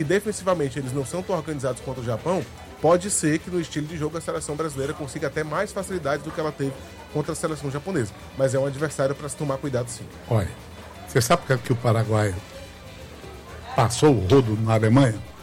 defensivamente eles não são tão organizados contra o Japão, pode ser que no estilo de jogo a seleção brasileira consiga até mais facilidade do que ela teve contra a seleção japonesa. Mas é um adversário para se tomar cuidado, sim. Olha, você sabe que o Paraguai passou o rodo na Alemanha?